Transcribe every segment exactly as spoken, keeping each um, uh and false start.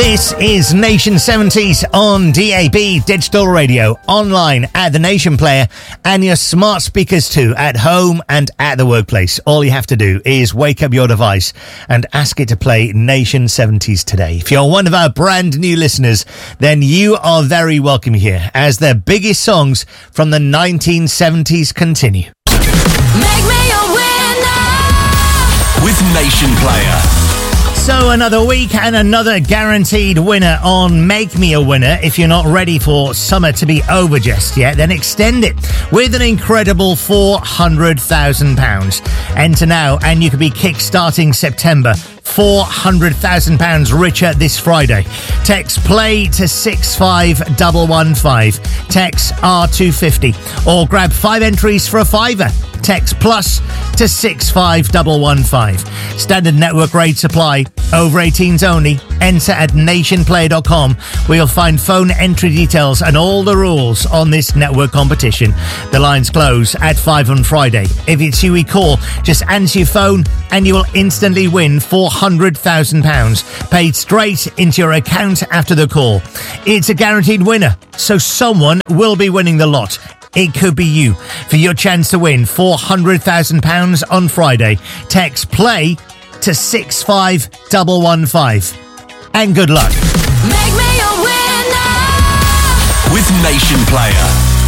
This is Nation seventies on D A B Digital Radio, online at the Nation Player, and your smart speakers too, at home and at the workplace. All you have to do is wake up your device and ask it to play Nation seventies today. If you're one of our brand new listeners, then you are very welcome here as the biggest songs from the nineteen seventies continue. Make me a winner with Nation Player. So another week and another guaranteed winner on Make Me a Winner. If you're not ready for summer to be over just yet, then extend it with an incredible four hundred thousand pounds. Enter now and you could be kick-starting September four hundred thousand pounds richer this Friday. Text play to six five one one five. Text R two fifty or grab five entries for a fiver. Text plus to six five one one five. Standard network rate supply. Over eighteens only. Enter at nation player dot com where you'll find phone entry details and all the rules on this network competition. The lines close at five on Friday. If it's you we call, just answer your phone and you will instantly win four hundred thousand pounds paid straight into your account after the call. It's a guaranteed winner, so someone will be winning the lot. It could be you. For your chance to win four hundred thousand pounds on Friday, text play to six five one one five. And good luck. Make me a winner with Nation Player.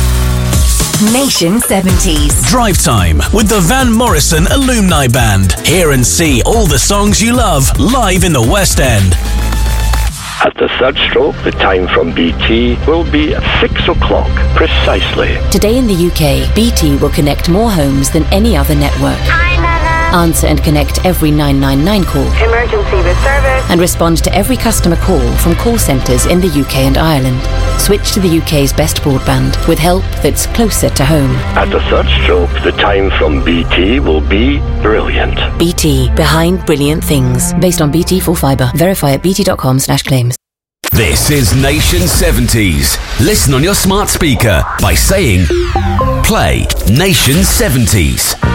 Nation seventies. Drive Time with the Van Morrison Alumni Band. Hear and see all the songs you love live in the West End. At the third stroke, the time from B T will be at six o'clock precisely. Today in the U K, B T will connect more homes than any other network. Hi, Nana. Answer and connect every nine nine nine call. Emergency with service. And respond to every customer call from call centres in the U K and Ireland. Switch to the U K's best broadband with help that's closer to home. At the third stroke, the time from B T will be brilliant. B T, behind brilliant things. Based on B T full fibre. Verify at bt.com slash claims. This is Nation seventies. Listen on your smart speaker by saying, play Nation seventies.